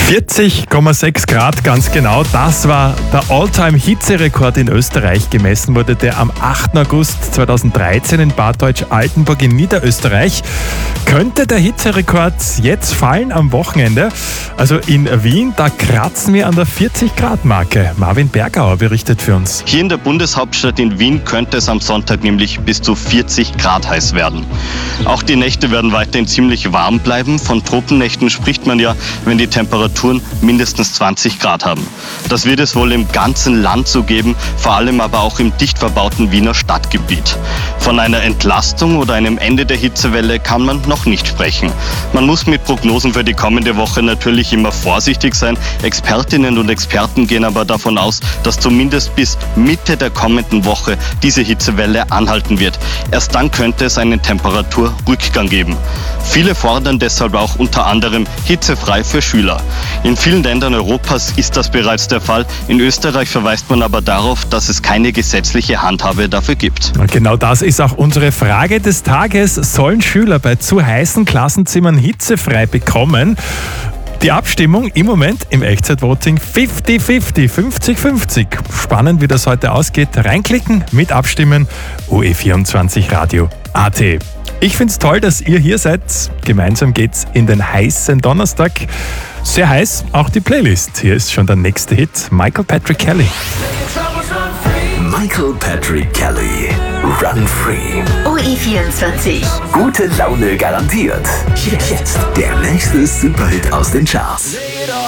40,6 Grad ganz genau, das war der All-Time-Hitzerekord in Österreich. Gemessen wurde der am 8. August 2013 in Bad Deutsch-Altenburg in Niederösterreich. Könnte der Hitzerekord jetzt fallen am Wochenende? Also in Wien, da kratzen wir an der 40-Grad-Marke. Marvin Bergauer berichtet für uns. Hier in der Bundeshauptstadt in Wien könnte es am Sonntag nämlich bis zu 40 Grad heiß werden. Auch die Nächte werden weiterhin ziemlich warm bleiben. Von Tropennächten spricht man ja, wenn die Temperaturen mindestens 20 Grad haben. Das wird es wohl im ganzen Land so geben, vor allem aber auch im dicht verbauten Wiener Stadtgebiet. Von einer Entlastung oder einem Ende der Hitzewelle kann man noch nicht sprechen. Man muss mit Prognosen für die kommende Woche natürlich immer vorsichtig sein. Expertinnen und Experten gehen aber davon aus, dass zumindest bis Mitte der kommenden Woche diese Hitzewelle anhalten wird. Erst dann könnte es einen Temperaturrückgang geben. Viele fordern deshalb auch unter anderem hitzefrei für Schüler. In vielen Ländern Europas ist das bereits der Fall. In Österreich verweist man aber darauf, dass es keine gesetzliche Handhabe dafür gibt. Genau das ist auch unsere Frage des Tages. Sollen Schüler bei zu heißen Klassenzimmern hitzefrei bekommen? Die Abstimmung im Moment im Echtzeitvoting 50-50, 50-50. Spannend, wie das heute ausgeht. Reinklicken, mit abstimmen, OE24 Radio AT. Ich finde es toll, dass ihr hier seid. Gemeinsam geht's in den heißen Donnerstag. Sehr heiß, auch die Playlist. Hier ist schon der nächste Hit, Michael Patrick Kelly. Michael Patrick Kelly, Run Free. OE24. Gute Laune garantiert. Jetzt der nächste Superhit aus den Charts.